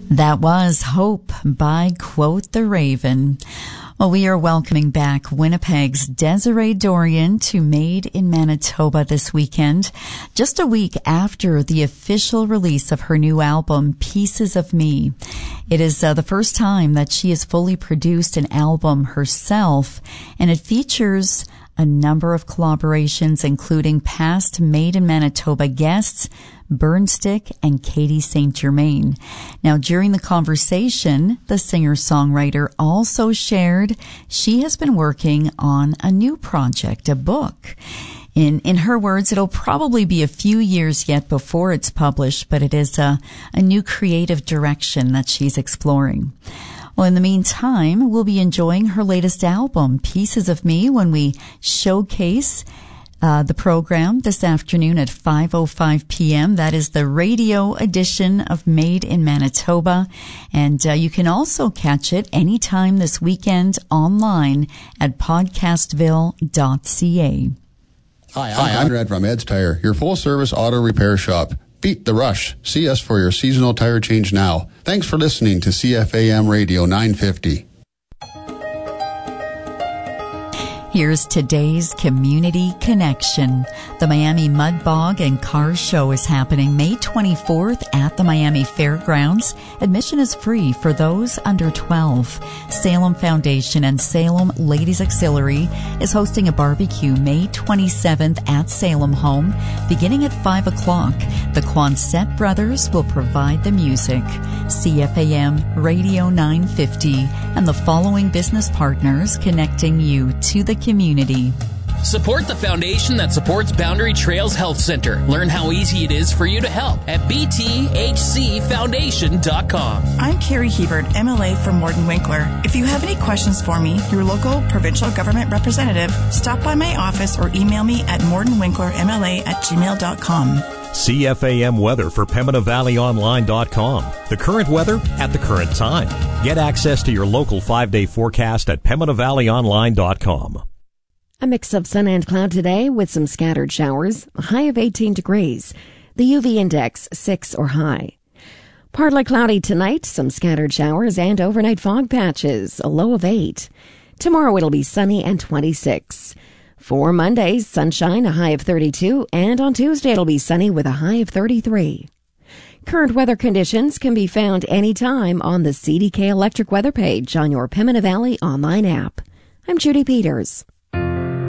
That was Hope by Quote the Raven. Well, we are welcoming back Winnipeg's Desiree Dorion to Made in Manitoba this weekend, just a week after the official release of her new album, Pieces of Me. It is the first time that she has fully produced an album herself, and it features a number of collaborations, including past Made in Manitoba guests, Burnstick and Katie St. Germain. Now, during the conversation, the singer-songwriter also shared she has been working on a new project, a book. In her words, it'll probably be a few years yet before it's published, but it is a new creative direction that she's exploring. Well, in the meantime, we'll be enjoying her latest album, Pieces of Me, when we showcase the program this afternoon at 5:05 p.m. That is the radio edition of Made in Manitoba. And you can also catch it anytime this weekend online at podcastville.ca. Hi, I'm Ed from Ed's Tire, your full-service auto repair shop. Beat the rush. See us for your seasonal tire change now. Thanks for listening to CFAM Radio 950. Here's today's Community Connection. The Miami Mud Bog and Car Show is happening May 24th at the Miami Fairgrounds. Admission is free for those under 12. Salem Foundation and Salem Ladies Auxiliary is hosting a barbecue May 27th at Salem Home, beginning at 5 o'clock. The Quonset Brothers will provide the music. CFAM Radio 950 and the following business partners connecting you to the community. Support the foundation that supports Boundary Trails Health Center. Learn how easy it is for you to help at bthcfoundation.com. I'm Carrie Hebert, MLA from Morden Winkler. If you have any questions for me, your local provincial government representative, stop by my office or email me at mordenwinklermla@gmail.com. CFAM weather for PembinaValleyOnline.com. The current weather at the current time. Get access to your local 5-day forecast at PembinaValleyOnline.com. A mix of sun and cloud today with some scattered showers, a high of 18 degrees. The UV index 6 or high. Partly cloudy tonight, some scattered showers and overnight fog patches, a low of 8. Tomorrow it'll be sunny and 26. For Monday, sunshine, a high of 32, and on Tuesday it'll be sunny with a high of 33. Current weather conditions can be found anytime on the CDK Electric weather page on your Pembina Valley online app. I'm Judy Peters.